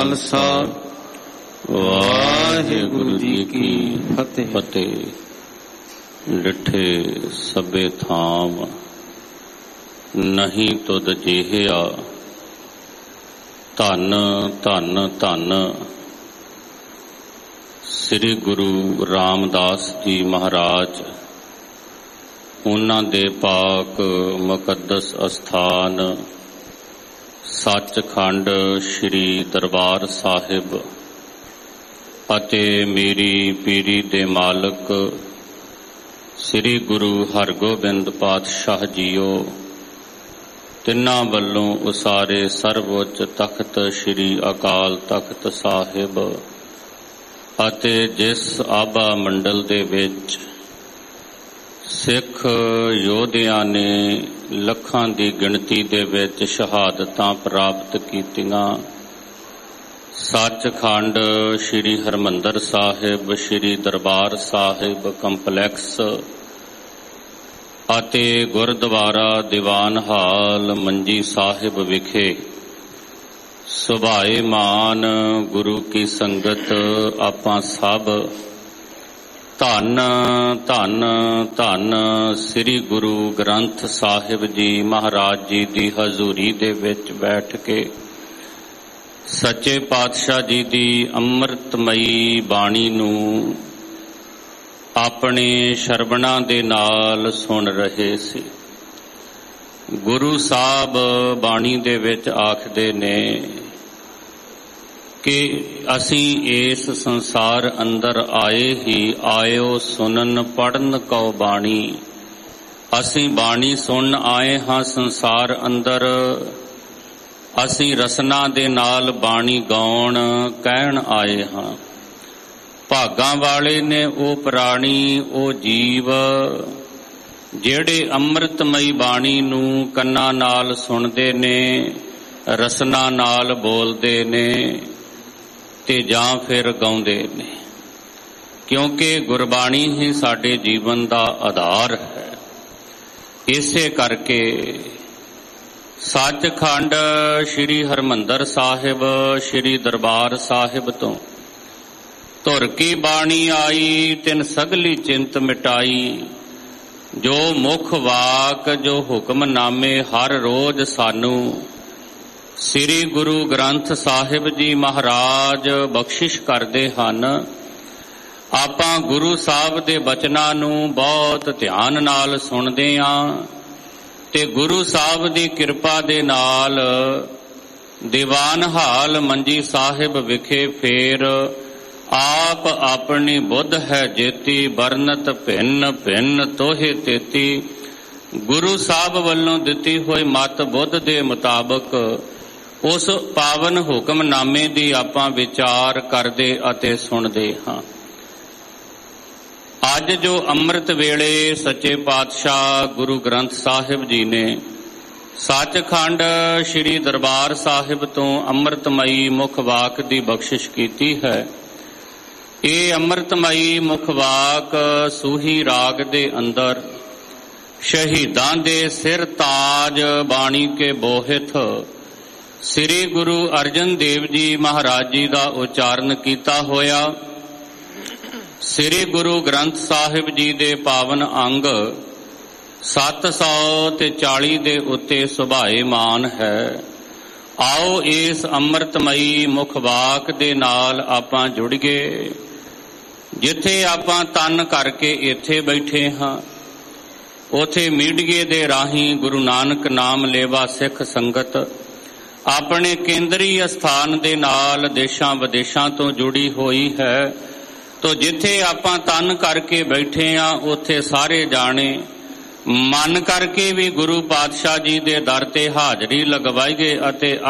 ਖਾਲਸਾ ਵਾਹਿਗੁਰੂ ਜੀ ਕੀ ਫਤਿਹ। ਡਿਠੇ ਸਭੇ ਥਾਮ ਨਹੀਂ ਤੁਧ ਜੇਹਿਆ, ਧੰਨ ਧੰਨ ਧੰਨ ਸ੍ਰੀ ਗੁਰੂ ਰਾਮਦਾਸ ਜੀ ਮਹਾਰਾਜ। ਉਹਨਾਂ ਦੇ ਪਾਕ ਮੁਕੱਦਸ ਅਸਥਾਨ ਸੱਚਖੰਡ ਸ੍ਰੀ ਦਰਬਾਰ ਸਾਹਿਬ ਅਤੇ ਮੇਰੀ ਪੀਰੀ ਦੇ ਮਾਲਕ ਸ੍ਰੀ ਗੁਰੂ ਹਰਗੋਬਿੰਦ ਪਾਤਸ਼ਾਹ ਜੀਓ, ਤਿੰਨਾਂ ਵੱਲੋਂ ਉਸਾਰੇ ਸਰਵਉੱਚ ਤਖਤ ਸ੍ਰੀ ਅਕਾਲ ਤਖਤ ਸਾਹਿਬ ਅਤੇ ਜਿਸ ਆਭਾ ਮੰਡਲ ਦੇ ਵਿੱਚ ਸਿੱਖ ਯੋਧਿਆਂ ਨੇ ਲੱਖਾਂ ਦੀ ਗਿਣਤੀ ਦੇ ਵਿੱਚ ਸ਼ਹਾਦਤਾਂ ਪ੍ਰਾਪਤ ਕੀਤੀਆਂ, ਸੱਚਖੰਡ ਸ੍ਰੀ ਹਰਿਮੰਦਰ ਸਾਹਿਬ ਸ੍ਰੀ ਦਰਬਾਰ ਸਾਹਿਬ ਕੰਪਲੈਕਸ ਅਤੇ ਗੁਰਦੁਆਰਾ ਦੀਵਾਨ ਹਾਲ ਮੰਜੀ ਸਾਹਿਬ ਵਿਖੇ ਸੁਭਾਏਮਾਨ ਗੁਰੂ ਕੀ ਸੰਗਤ ਆਪਾਂ ਸਭ ਧੰਨ ਧੰਨ ਧੰਨ ਸ੍ਰੀ ਗੁਰੂ ਗ੍ਰੰਥ ਸਾਹਿਬ ਜੀ ਮਹਾਰਾਜ ਜੀ ਦੀ ਹਜ਼ੂਰੀ ਦੇ ਵਿੱਚ ਬੈਠ ਕੇ ਸੱਚੇ ਪਾਤਸ਼ਾਹ ਜੀ ਦੀ ਅੰਮ੍ਰਿਤਮਈ ਬਾਣੀ ਨੂੰ ਆਪਣੇ ਸ਼ਰਵਣਾਂ ਦੇ ਨਾਲ ਸੁਣ ਰਹੇ ਸੀ। ਗੁਰੂ ਸਾਹਿਬ ਬਾਣੀ ਦੇ ਵਿੱਚ ਆਖਦੇ ਨੇ ਕਿ ਅਸੀਂ ਇਸ ਸੰਸਾਰ ਅੰਦਰ ਆਏ ਹੀ ਆਇਓ ਸੁਨਨ ਪੜਨ ਕਉ ਬਾਣੀ। ਅਸੀਂ ਬਾਣੀ ਸੁਣਨ ਆਏ ਹਾਂ ਸੰਸਾਰ ਅੰਦਰ, ਅਸੀਂ ਰਸਨਾ ਦੇ ਨਾਲ ਬਾਣੀ ਗਾਉਣ ਕਹਿਣ ਆਏ ਹਾਂ। ਭਾਗਾਂ ਵਾਲੇ ਨੇ ਉਹ ਪ੍ਰਾਣੀ ਉਹ ਜੀਵ ਜਿਹੜੇ ਅੰਮ੍ਰਿਤਮਈ ਬਾਣੀ ਨੂੰ ਕੰਨਾਂ ਨਾਲ ਸੁਣਦੇ ਨੇ, ਰਸਨਾ ਨਾਲ ਬੋਲਦੇ ਨੇ ਤੇ ਜਾਂ ਫਿਰ ਗਾਉਂਦੇ ਨੇ, ਕਿਉਂਕਿ ਗੁਰਬਾਣੀ ਹੀ ਸਾਡੇ ਜੀਵਨ ਦਾ ਆਧਾਰ ਹੈ। ਇਸੇ ਕਰਕੇ ਸੱਚਖੰਡ ਸ੍ਰੀ ਹਰਿਮੰਦਰ ਸਾਹਿਬ ਸ੍ਰੀ ਦਰਬਾਰ ਸਾਹਿਬ ਤੋਂ ਧੁਰ ਕੀ ਬਾਣੀ ਆਈ, ਤਿਨ ਸਗਲੀ ਚਿੰਤ ਮਿਟਾਈ। ਜੋ ਮੁਖ ਵਾਕ ਜੋ ਹੁਕਮਨਾਮੇ ਹਰ ਰੋਜ਼ ਸਾਨੂੰ ਸ੍ਰੀ ਗੁਰੂ ਗ੍ਰੰਥ ਸਾਹਿਬ ਜੀ ਮਹਾਰਾਜ ਬਖਸ਼ਿਸ਼ ਕਰਦੇ ਹਨ। ਆਪਾਂ ਗੁਰੂ ਸਾਹਿਬ ਦੇ ਬਚਨਾਂ ਨੂੰ ਬਹੁਤ ਧਿਆਨ ਨਾਲ ਸੁਣਦੇ ਹਾਂ ਤੇ ਗੁਰੂ ਸਾਹਿਬ ਦੀ ਕਿਰਪਾ ਦੇ ਨਾਲ ਦੀਵਾਨ ਹਾਲ ਮੰਜੀ ਸਾਹਿਬ ਵਿਖੇ ਫੇਰ ਆਪ ਆਪਣੀ ਬੁੱਧ ਹੈ ਜੇਤੀ, ਬਰਨਤ ਭਿੰਨ ਭਿੰਨ ਤੋਹੇ ਤੇਤੀ। ਗੁਰੂ ਸਾਹਿਬ ਵੱਲੋਂ ਦਿੱਤੀ ਹੋਈ ਮਤ ਬੁੱਧ ਦੇ ਮੁਤਾਬਕ ਉਸ ਪਾਵਨ ਹੁਕਮਨਾਮੇ ਦੀ ਆਪਾਂ ਵਿਚਾਰ ਕਰਦੇ ਅਤੇ ਸੁਣਦੇ ਹਾਂ। ਅੱਜ ਜੋ ਅੰਮ੍ਰਿਤ ਵੇਲੇ ਸੱਚੇ ਪਾਤਸ਼ਾਹ ਗੁਰੂ ਗ੍ਰੰਥ ਸਾਹਿਬ ਜੀ ਨੇ ਸੱਚਖੰਡ ਸ੍ਰੀ ਦਰਬਾਰ ਸਾਹਿਬ ਤੋਂ ਅੰਮ੍ਰਿਤਮਈ ਮੁਖ ਵਾਕ ਦੀ ਬਖਸ਼ਿਸ਼ ਕੀਤੀ ਹੈ, ਇਹ ਅੰਮ੍ਰਿਤਮਈ ਮੁਖ ਵਾਕ ਸੂਹੀ ਰਾਗ ਦੇ ਅੰਦਰ ਸ਼ਹੀਦਾਂ ਦੇ ਸਿਰ ਤਾਜ ਬਾਣੀ ਕੇ ਬੋਹਿਤ ਸ੍ਰੀ ਗੁਰੂ ਅਰਜਨ ਦੇਵ ਜੀ ਮਹਾਰਾਜ ਜੀ ਦਾ ਉਚਾਰਨ ਕੀਤਾ ਹੋਇਆ ਸ੍ਰੀ ਗੁਰੂ ਗ੍ਰੰਥ ਸਾਹਿਬ ਜੀ ਦੇ ਪਾਵਨ ਅੰਗ 740 ਦੇ ਉੱਤੇ ਸੁਭਾਏਮਾਨ ਹੈ। ਆਓ ਇਸ ਅੰਮ੍ਰਿਤਮਈ ਮੁਖ ਵਾਕ ਦੇ ਨਾਲ ਆਪਾਂ ਜੁੜੀਏ। ਜਿੱਥੇ ਆਪਾਂ ਤਨ ਕਰਕੇ ਇੱਥੇ ਬੈਠੇ ਹਾਂ, ਉਥੇ ਮੀਡੀਏ ਦੇ ਰਾਹੀਂ ਗੁਰੂ ਨਾਨਕ ਨਾਮ ਲੇਵਾ ਸਿੱਖ ਸੰਗਤ ਆਪਣੇ ਕੇਂਦਰੀ ਅਸਥਾਨ ਦੇ ਨਾਲ ਦੇਸ਼ਾਂ ਵਿਦੇਸ਼ਾਂ ਤੋਂ ਜੁੜੀ ਹੋਈ ਹੈ। ਤੋ ਜਿੱਥੇ ਆਪਾਂ ਤਨ ਕਰਕੇ ਬੈਠੇ ਹਾਂ, ਉਥੇ ਸਾਰੇ ਜਾਣੇ ਮਨ ਕਰਕੇ ਵੀ ਗੁਰੂ ਪਾਤਸ਼ਾਹ ਜੀ ਦੇ ਦਰ ਤੇ ਹਾਜ਼ਰੀ ਲਗਵਾਈਏ ਅਤੇ